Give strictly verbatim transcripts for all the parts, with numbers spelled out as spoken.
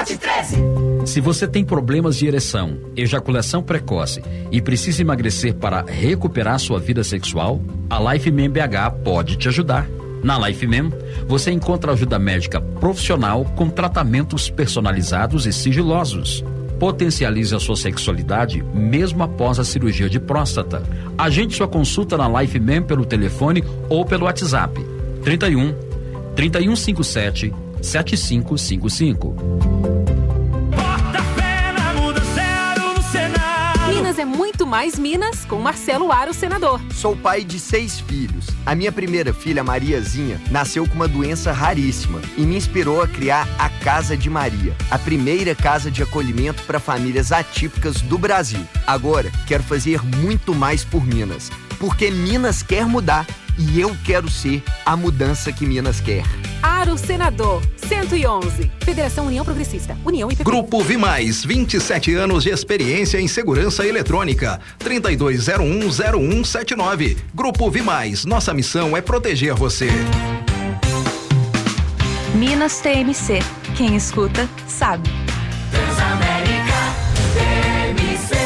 Hot treze. Se você tem problemas de ereção, ejaculação precoce e precisa emagrecer para recuperar sua vida sexual, a LifeMem B H pode te ajudar. Na LifeMem, você encontra ajuda médica profissional com tratamentos personalizados e sigilosos. Potencialize a sua sexualidade mesmo após a cirurgia de próstata. Agende sua consulta na LifeMem pelo telefone ou pelo WhatsApp trinta e um, trinta e um cinquenta e sete, setenta e cinco cinquenta e cinco. Minas é muito mais Minas com Marcelo Aro, senador. Sou pai de seis filhos. A minha primeira filha, Mariazinha, nasceu com uma doença raríssima e me inspirou a criar a Casa de Maria, a primeira casa de acolhimento para famílias atípicas do Brasil. Agora, quero fazer muito mais por Minas, porque Minas quer mudar e eu quero ser a mudança que Minas quer. Aro, senador, cento e onze. Federação União Progressista, União e P P. Grupo Vimais, vinte e sete anos de experiência em segurança eletrônica. trinta e dois zero um zero um sete nove. Grupo Vimais, nossa missão é proteger você. Minas T M C, quem escuta sabe. Transamérica T M C.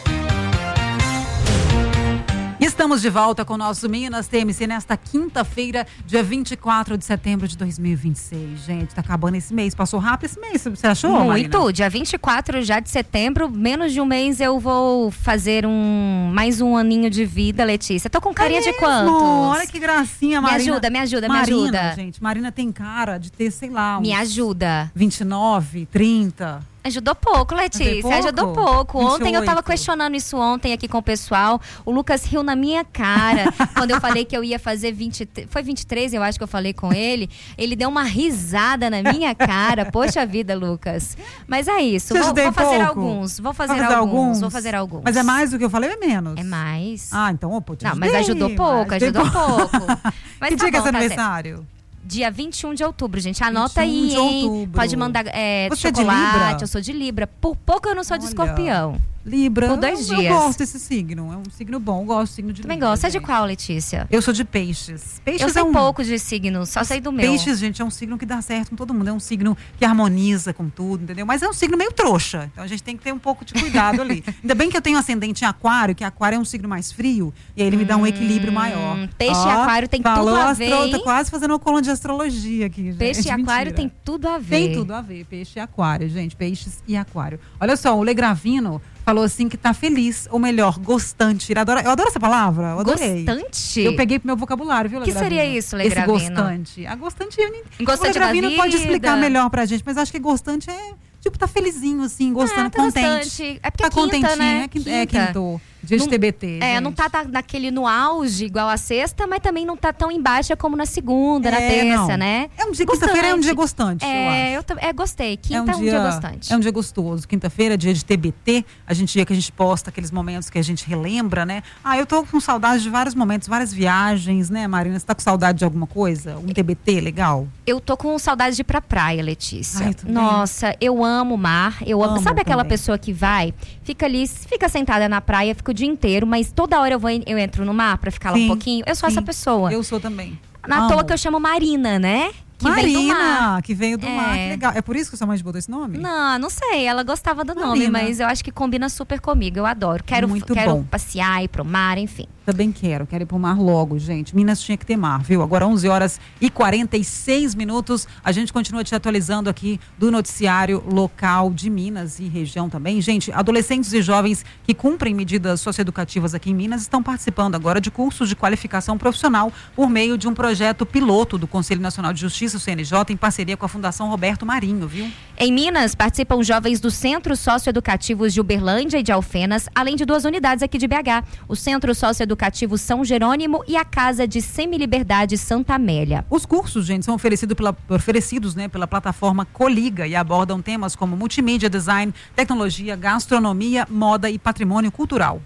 Estamos de volta com o nosso Minas T M C nesta quinta-feira, dia vinte e quatro de setembro de dois mil e vinte e seis. Gente, tá acabando esse mês. Passou rápido esse mês, você achou, Muito, Marina? dia vinte e quatro já de setembro, menos de um mês eu vou fazer um mais um aninho de vida, Letícia. Tô com carinha é de mesmo? quantos? Olha que gracinha, Marina. Me ajuda, me ajuda, Marina, me ajuda. gente, Marina tem cara de ter, sei lá, uns Me ajuda. vinte e nove, trinta. Ajudou pouco, Letícia, pouco? ajudou pouco. vinte e Ontem eu tava oito. questionando isso ontem aqui com o pessoal. O Lucas riu na minha cara quando eu falei que eu ia fazer vinte, foi vinte e três, eu acho que eu falei com ele. Ele deu uma risada na minha cara. Poxa vida, Lucas. Mas é isso, Te vou, ajudei vou fazer pouco? alguns, vou fazer, Vai fazer alguns, alguns? vou fazer alguns. Mas é mais do que eu falei ou é menos? É mais. Ah, então, opa, te Não, mas ajudei, ajudou pouco, mas ajudou ajudei pouco. Mas que tá dia que é bom, seu tá certo. aniversário? Dia vinte e um de outubro, gente. Anota vinte e um aí, de hein? outubro. Pode mandar é, Você é de chocolate. Libra? Eu sou de Libra. Por pouco eu não sou de Olha. Escorpião. Libra. Por dois eu, dias. Eu gosto desse signo. É um signo bom. Eu gosto do signo de Também Libra, gosto. Você é de gente. qual, Letícia? Eu sou de peixes. Peixes Eu sei é um... pouco de signos, só sei do meu. Peixes, gente, é um signo que dá certo com todo mundo. É um signo que harmoniza com tudo, entendeu? Mas é um signo meio trouxa. Então a gente tem que ter um pouco de cuidado ali. Ainda bem que eu tenho ascendente em aquário, que aquário é um signo mais frio. E aí ele me dá um equilíbrio maior. Peixe Ó, e aquário tem falou tudo a astro... ver, hein? Tô quase fazendo uma coluna de astrologia aqui, gente. Peixe e aquário Mentira. tem tudo a ver. Tem tudo a ver, peixe e aquário, gente. Peixes e aquário. Olha só, o Legravino falou assim que tá feliz, ou melhor, gostante. Eu adoro, eu adoro essa palavra, eu adorei. Gostante? Eu peguei pro meu vocabulário, viu, Que Legravino? seria isso, Legravino? Esse gostante. A gostante, eu nem... Gostante o Legravino da pode vida. explicar melhor pra gente, mas acho que gostante é, tipo, tá felizinho, assim, gostando, Ah, tá contente. gostante. É porque tá é quinta, contentinho, né? é, quin- Quinta. é quinto. Dia de Não- T B T, É, gente. não tá, tá naquele no auge igual a sexta, mas também não tá tão em baixa como na segunda, na É, terça, não. né? É um dia, quinta-feira é um dia gostante, eu É, acho. eu, tam- é, gostei. Quinta É um, dia, gostante. é um dia gostoso. Quinta-feira, dia de T B T, a gente dia que a gente posta aqueles momentos que a gente relembra, né? Ah, eu tô com saudade de vários momentos, várias viagens, né, Marina? Você tá com saudade de alguma coisa? Um T B T legal? Eu tô com saudade de ir pra praia, Letícia. Ai, eu também. Nossa, eu amo o mar. Eu amo. Amo Sabe aquela também. pessoa que vai, fica ali, fica sentada na praia, fica o dia inteiro, mas toda hora eu vou, eu entro no mar pra ficar lá Sim, um pouquinho. Eu sou sim. essa pessoa. Eu sou também. Na Amo. toa que eu chamo Marina, né? Que vem do mar. Marina, que veio do É. mar, que legal. É por isso que sua mãe botou esse nome? Não, não sei. Ela gostava do nome, Marina. mas eu acho que combina super comigo. Eu adoro. Quero, Muito quero bom. passear, ir pro mar, enfim. Também quero, quero ir pro mar logo, gente. Minas tinha que ter mar, viu? Agora onze horas e quarenta e seis minutos. A gente continua te atualizando aqui do noticiário local de Minas e região também. Gente, adolescentes e jovens que cumprem medidas socioeducativas aqui em Minas estão participando agora de cursos de qualificação profissional por meio de um projeto piloto do Conselho Nacional de Justiça, o C N J, em parceria com a Fundação Roberto Marinho, viu? Em Minas, participam jovens dos Centros Socioeducativos de Uberlândia e de Alfenas, além de duas unidades aqui de B H, o Centro Socioeducativo São Jerônimo e a Casa de Semi-Liberdade Santa Amélia. Os cursos, gente, são oferecidos pela, oferecidos, né, pela plataforma Coliga e abordam temas como multimídia, design, tecnologia, gastronomia, moda e patrimônio cultural.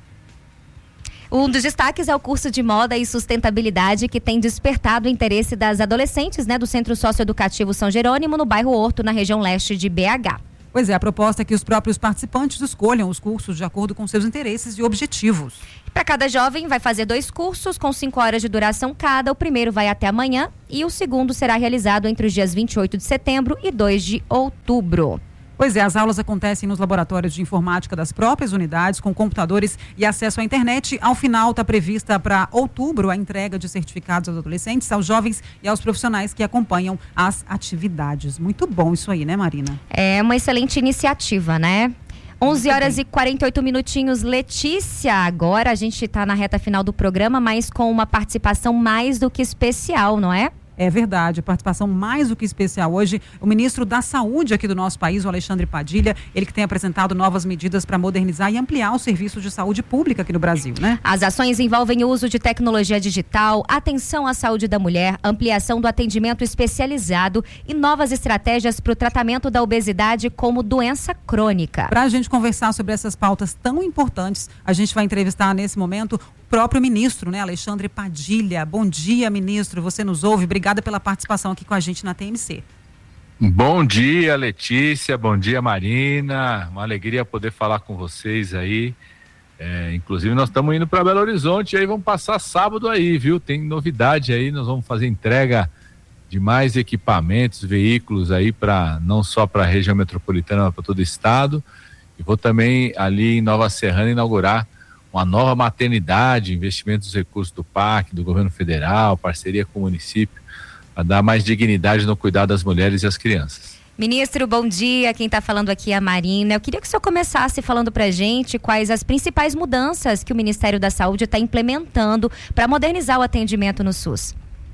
Um dos destaques é o curso de moda e sustentabilidade, que tem despertado o interesse das adolescentes, né, do Centro Socioeducativo São Jerônimo, no bairro Horto, na região leste de B H. Pois é, a proposta é que os próprios participantes escolham os cursos de acordo com seus interesses e objetivos. Para cada jovem, vai fazer dois cursos com cinco horas de duração cada. O primeiro vai até amanhã e o segundo será realizado entre os dias vinte e oito de setembro e dois de outubro. Pois é, as aulas acontecem nos laboratórios de informática das próprias unidades, com computadores e acesso à internet. Ao final, está prevista para outubro a entrega de certificados aos adolescentes, aos jovens e aos profissionais que acompanham as atividades. Muito bom isso aí, né, Marina? É uma excelente iniciativa, né? onze horas e quarenta e oito minutinhos. Letícia, agora a gente está na reta final do programa, mas com uma participação mais do que especial, não é? É verdade, participação mais do que especial. Hoje, o ministro da Saúde aqui do nosso país, o Alexandre Padilha, ele que tem apresentado novas medidas para modernizar e ampliar o serviço de saúde pública aqui no Brasil, né? As ações envolvem o uso de tecnologia digital, atenção à saúde da mulher, ampliação do atendimento especializado e novas estratégias para o tratamento da obesidade como doença crônica. Para a gente conversar sobre essas pautas tão importantes, a gente vai entrevistar nesse momento o próprio ministro, né, Alexandre Padilha. Bom dia, ministro, você nos ouve? Obrigada pela participação aqui com a gente na T M C. Bom dia, Letícia, bom dia, Marina, uma alegria poder falar com vocês aí, é, inclusive nós estamos indo para Belo Horizonte e aí vamos passar sábado aí, viu, tem novidade aí, nós vamos fazer entrega de mais equipamentos, veículos aí, para não só para a região metropolitana, mas para todo o estado, e vou também ali em Nova Serrana inaugurar uma nova maternidade, investimentos dos recursos do P A C, do governo federal, parceria com o município, para dar mais dignidade no cuidado das mulheres e as crianças. Ministro, bom dia. Quem está falando aqui é a Marina. Eu queria que o senhor começasse falando para a gente quais as principais mudanças que o Ministério da Saúde está implementando para modernizar o atendimento no SUS.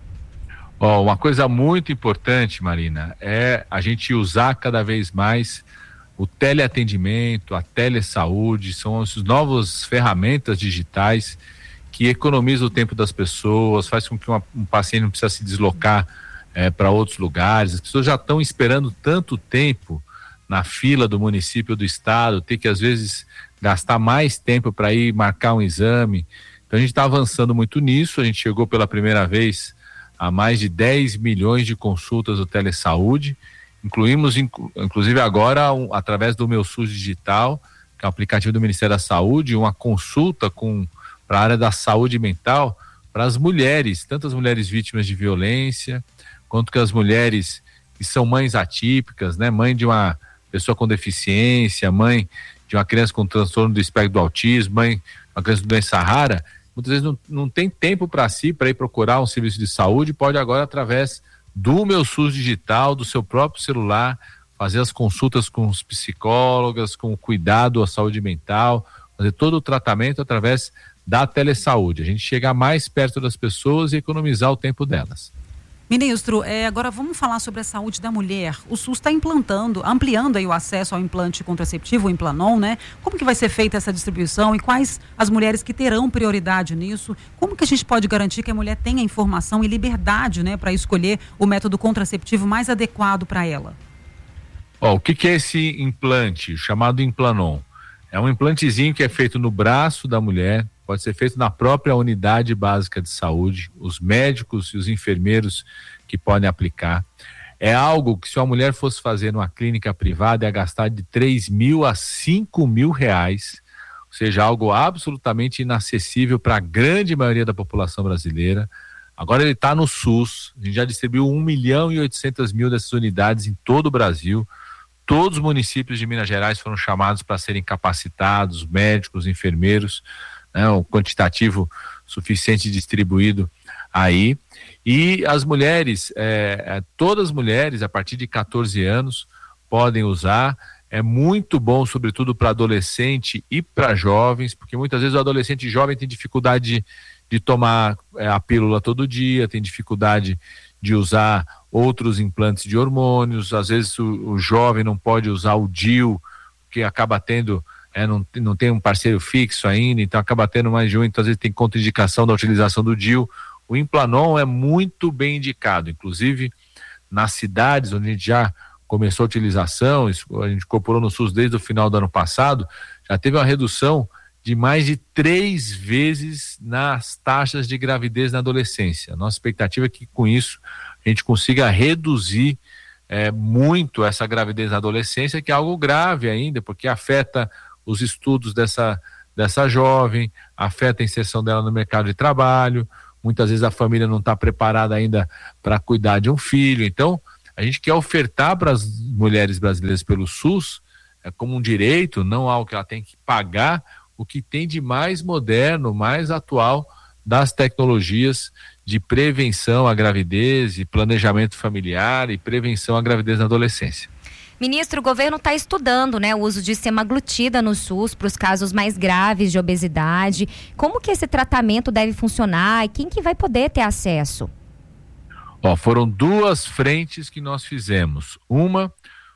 Oh, uma coisa muito importante, Marina, é a gente usar cada vez mais o teleatendimento, a telesaúde, são as novas ferramentas digitais que economizam o tempo das pessoas, faz com que uma, um paciente não precisa se deslocar é, para outros lugares. As pessoas já estão esperando tanto tempo na fila do município ou do estado, ter que às vezes gastar mais tempo para ir marcar um exame. Então a gente está avançando muito nisso, a gente chegou pela primeira vez a mais de dez milhões de consultas do telesaúde. Incluímos, inclusive agora, um, através do Meu SUS Digital, que é um aplicativo do Ministério da Saúde, uma consulta para a área da saúde mental para as mulheres, tanto as mulheres vítimas de violência, quanto que as mulheres que são mães atípicas, né? Mãe de uma pessoa com deficiência, mãe de uma criança com transtorno do espectro do autismo, mãe de uma criança com doença rara, muitas vezes não, não tem tempo para si, para ir procurar um serviço de saúde, pode agora, através do Meu SUS Digital, do seu próprio celular, fazer as consultas com os psicólogas, com o cuidado à saúde mental, fazer todo o tratamento através da telesaúde. A gente chegar mais perto das pessoas e economizar o tempo delas. Ministro, é, agora vamos falar sobre a saúde da mulher. O SUS está implantando, ampliando aí o acesso ao implante contraceptivo, o Implanon, né? Como que vai ser feita essa distribuição e quais as mulheres que terão prioridade nisso? Como que a gente pode garantir que a mulher tenha informação e liberdade, né, para escolher o método contraceptivo mais adequado para ela? Ó, o que que é esse implante, chamado Implanon? É um implantezinho que é feito no braço da mulher, pode ser feito na própria unidade básica de saúde, os médicos e os enfermeiros que podem aplicar. É algo que, se uma mulher fosse fazer numa clínica privada, ia gastar de três mil a cinco mil reais, ou seja, algo absolutamente inacessível para a grande maioria da população brasileira. Agora ele está no SUS, a gente já distribuiu um milhão e oitocentas mil dessas unidades em todo o Brasil. Todos os municípios de Minas Gerais foram chamados para serem capacitados, médicos, enfermeiros, né, um quantitativo suficiente distribuído aí. E as mulheres, é, todas as mulheres a partir de catorze anos podem usar. É muito bom, sobretudo para adolescente e para jovens, porque muitas vezes o adolescente jovem tem dificuldade de, de tomar é, a pílula todo dia, tem dificuldade de usar outros implantes de hormônios. Às vezes o, o jovem não pode usar o D I U, que acaba tendo, é, não, não tem um parceiro fixo ainda, então acaba tendo mais de um, então às vezes tem contraindicação da utilização do D I U. O Implanon é muito bem indicado, inclusive nas cidades onde a gente já começou a utilização, isso, a gente incorporou no SUS desde o final do ano passado, já teve uma redução de mais de três vezes nas taxas de gravidez na adolescência. Nossa expectativa é que com isso a gente consiga reduzir é, muito essa gravidez na adolescência, que é algo grave ainda, porque afeta os estudos dessa, dessa jovem, afeta a inserção dela no mercado de trabalho, muitas vezes a família não está preparada ainda para cuidar de um filho. Então, a gente quer ofertar para as mulheres brasileiras pelo SUS, é, como um direito, não algo que ela tem que pagar, o que tem de mais moderno, mais atual das tecnologias de prevenção à gravidez, e planejamento familiar e prevenção à gravidez na adolescência. Ministro, o governo está estudando, né, o uso de semaglutida no SUS para os casos mais graves de obesidade. Como que esse tratamento deve funcionar e quem que vai poder ter acesso? Ó, foram duas frentes que nós fizemos. Uma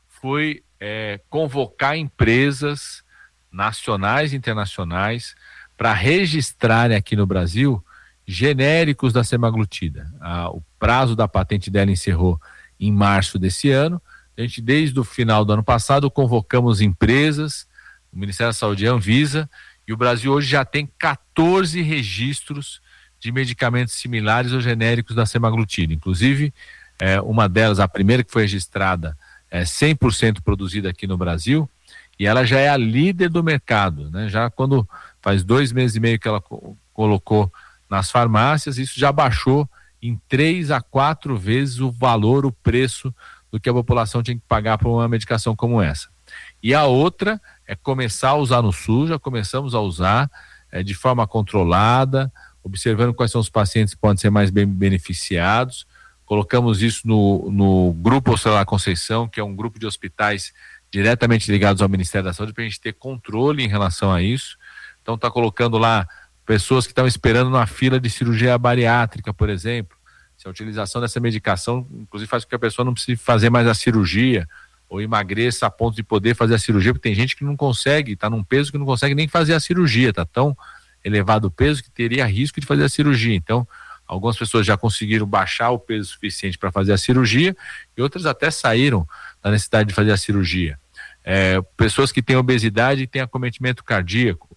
foi é, convocar empresas nacionais e internacionais para registrarem aqui no Brasil genéricos da semaglutida. Ah, o prazo da patente dela encerrou em março desse ano. A gente, desde o final do ano passado, convocamos empresas, o Ministério da Saúde e a Anvisa, e o Brasil hoje já tem quatorze registros de medicamentos similares ou genéricos da semaglutida. Inclusive, é, uma delas, a primeira que foi registrada, é cem por cento produzida aqui no Brasil, e ela já é a líder do mercado, né? Já quando faz dois meses e meio que ela co- colocou nas farmácias, isso já baixou em três a quatro vezes o valor, o preço do que a população tinha que pagar por uma medicação como essa. E a outra é começar a usar no SUS, já começamos a usar é, de forma controlada, observando quais são os pacientes que podem ser mais bem beneficiados. Colocamos isso no, no Grupo Hospitalar Conceição, que é um grupo de hospitais diretamente ligados ao Ministério da Saúde, para a gente ter controle em relação a isso. Então está colocando lá pessoas que estão esperando na fila de cirurgia bariátrica, por exemplo. Se a utilização dessa medicação, inclusive, faz com que a pessoa não precise fazer mais a cirurgia, ou emagreça a ponto de poder fazer a cirurgia, porque tem gente que não consegue, está num peso que não consegue nem fazer a cirurgia, está tão elevado o peso que teria risco de fazer a cirurgia. Então, algumas pessoas já conseguiram baixar o peso suficiente para fazer a cirurgia, e outras até saíram da necessidade de fazer a cirurgia. É, pessoas que têm obesidade e têm acometimento cardíaco.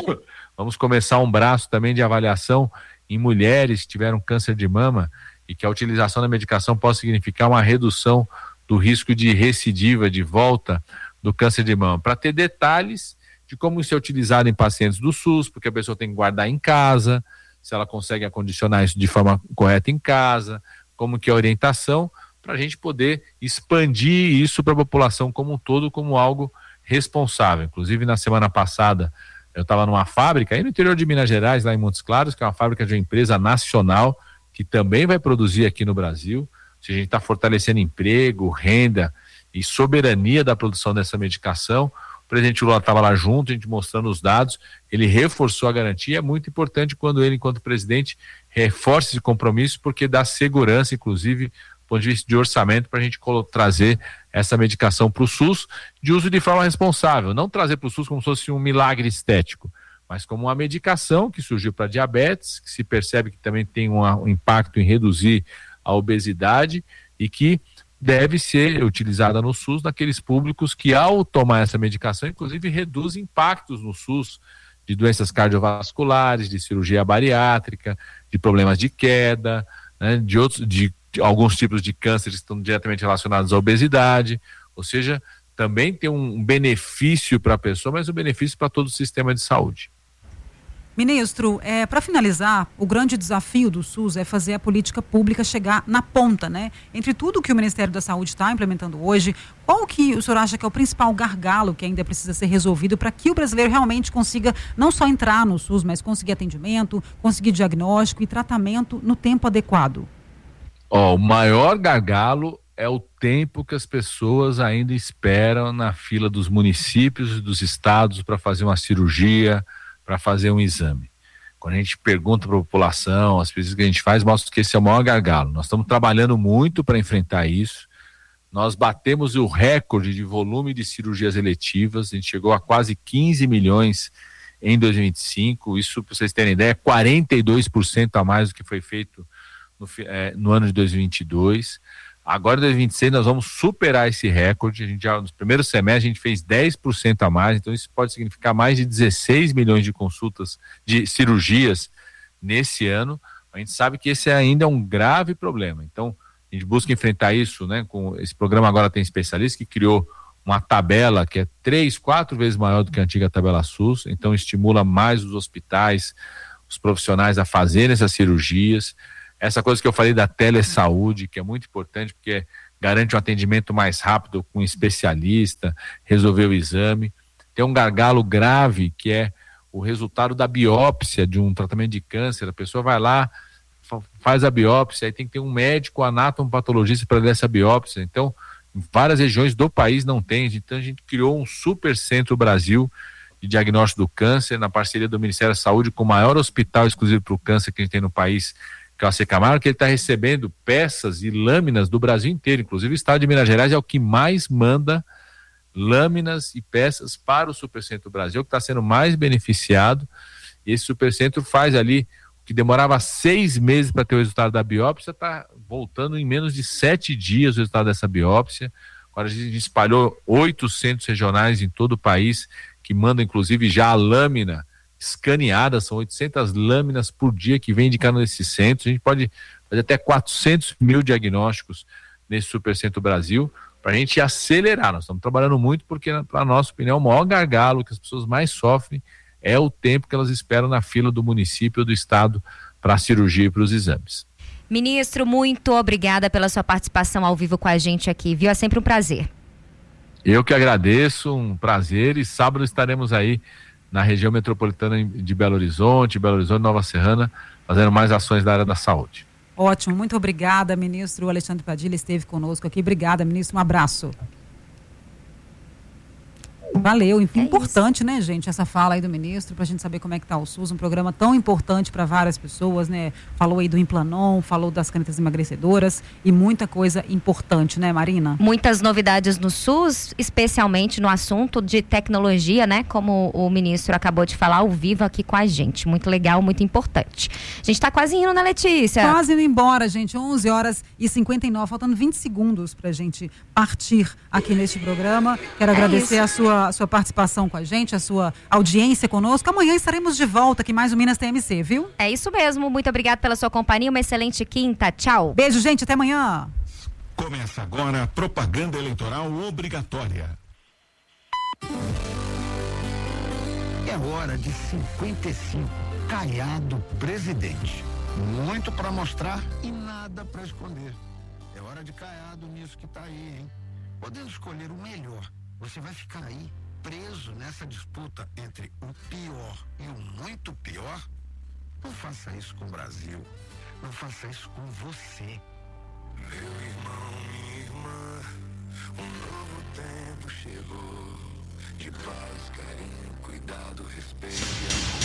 Vamos começar um braço também de avaliação em mulheres que tiveram câncer de mama, e que a utilização da medicação possa significar uma redução do risco de recidiva, de volta do câncer de mama, para ter detalhes de como isso é utilizado em pacientes do SUS, porque a pessoa tem que guardar em casa, se ela consegue acondicionar isso de forma correta em casa, como que é a orientação, para a gente poder expandir isso para a população como um todo, como algo responsável. Inclusive, na semana passada, eu estava numa fábrica aí no interior de Minas Gerais, lá em Montes Claros, que é uma fábrica de uma empresa nacional, que também vai produzir aqui no Brasil. Se a gente está fortalecendo emprego, renda e soberania da produção dessa medicação. O presidente Lula estava lá junto, a gente mostrando os dados, ele reforçou a garantia. É muito importante quando ele, enquanto presidente, reforça esse compromisso, porque dá segurança, inclusive, do ponto de vista de orçamento, para a gente trazer essa medicação para o SUS de uso de forma responsável. Não trazer para o SUS como se fosse um milagre estético, mas como uma medicação que surgiu para diabetes, que se percebe que também tem uma, um impacto em reduzir a obesidade e que deve ser utilizada no SUS naqueles públicos que, ao tomar essa medicação, inclusive reduz impactos no SUS de doenças cardiovasculares, de cirurgia bariátrica, de problemas de queda, né, de outros, de, de alguns tipos de cânceres que estão diretamente relacionados à obesidade. Ou seja, também tem um benefício para a pessoa, mas um benefício para todo o sistema de saúde. Ministro, é, para finalizar, o grande desafio do SUS é fazer a política pública chegar na ponta, né? Entre tudo que o Ministério da Saúde está implementando hoje, qual que o senhor acha que é o principal gargalo que ainda precisa ser resolvido para que o brasileiro realmente consiga não só entrar no SUS, mas conseguir atendimento, conseguir diagnóstico e tratamento no tempo adequado? Ó, o maior gargalo é o tempo que as pessoas ainda esperam na fila dos municípios e dos estados para fazer uma cirurgia, para fazer um exame. Quando a gente pergunta para a população, as pesquisas que a gente faz mostram que esse é o maior gargalo. Nós estamos trabalhando muito para enfrentar isso. Nós batemos o recorde de volume de cirurgias eletivas, a gente chegou a quase quinze milhões em dois mil e vinte e cinco, isso, para vocês terem ideia, é quarenta e dois por cento a mais do que foi feito no, é, no ano de dois mil e vinte e dois. Agora, em dois mil e vinte e seis, nós vamos superar esse recorde. A gente já, nos primeiros semestres, a gente fez dez por cento a mais, então isso pode significar mais de dezesseis milhões de consultas, de cirurgias nesse ano. A gente sabe que esse ainda é um grave problema. Então, a gente busca enfrentar isso, né? Com esse programa agora tem especialista que criou uma tabela que é três, quatro vezes maior do que a antiga tabela SUS, então estimula mais os hospitais, os profissionais a fazerem essas cirurgias. Essa coisa que eu falei da telesaúde, que é muito importante, porque garante um atendimento mais rápido com um especialista, resolver o exame. Tem um gargalo grave que é o resultado da biópsia de um tratamento de câncer. A pessoa vai lá, faz a biópsia, aí tem que ter um médico anatomopatologista para ler essa biópsia. Então, em várias regiões do país não tem. Então, a gente criou um Super Centro Brasil de diagnóstico do câncer, na parceria do Ministério da Saúde, com o maior hospital exclusivo para o câncer que a gente tem no país, que é o A C Camargo, que ele está recebendo peças e lâminas do Brasil inteiro. Inclusive, o estado de Minas Gerais é o que mais manda lâminas e peças para o Supercentro Brasil, que está sendo mais beneficiado. E esse Supercentro faz ali o que demorava seis meses para ter o resultado da biópsia, está voltando em menos de sete dias o resultado dessa biópsia. Agora a gente espalhou oito centros regionais em todo o país, que mandam inclusive já a lâmina escaneada, são oitocentas lâminas por dia que vem indicando nesses centros. A gente pode fazer até quatrocentos mil diagnósticos nesse Supercentro Brasil, para a gente acelerar. Nós estamos trabalhando muito porque, para a nossa opinião, o maior gargalo que as pessoas mais sofrem é o tempo que elas esperam na fila do município ou do estado para a cirurgia e para os exames. Ministro, muito obrigada pela sua participação ao vivo com a gente aqui, viu? É sempre um prazer. Eu que agradeço, um prazer, e sábado estaremos aí na região metropolitana de Belo Horizonte, Belo Horizonte, Nova Serrana, fazendo mais ações da área da saúde. Ótimo, muito obrigada, ministro. O Alexandre Padilha esteve conosco aqui. Obrigada, ministro. Um abraço. Valeu, é importante, isso. né, gente, essa fala aí do ministro, pra gente saber como é que tá o SUS, um programa tão importante para várias pessoas, né, falou aí do Implanon, falou das canetas emagrecedoras e muita coisa importante, né, Marina? Muitas novidades no SUS, especialmente no assunto de tecnologia, né, como o ministro acabou de falar ao vivo aqui com a gente, muito legal, muito importante. A gente tá quase indo, né, Letícia? Quase indo embora, gente, onze horas e cinquenta e nove, faltando vinte segundos pra gente partir aqui neste programa. Quero é agradecer isso. a sua a sua participação com a gente, a sua audiência conosco. Amanhã estaremos de volta aqui mais o Minas T M C, viu? É isso mesmo. Muito obrigada pela sua companhia. Uma excelente quinta. Tchau. Beijo, gente. Até amanhã. Começa agora a propaganda eleitoral obrigatória. É hora de cinquenta e cinco. Caiado presidente. Muito para mostrar e nada para esconder. É hora de Caiado nisso que tá aí, hein? Podendo escolher o melhor. Você vai ficar aí, preso nessa disputa entre o pior e o muito pior? Não faça isso com o Brasil. Não faça isso com você. Meu irmão, minha irmã, um novo tempo chegou. De paz, carinho, cuidado, respeito.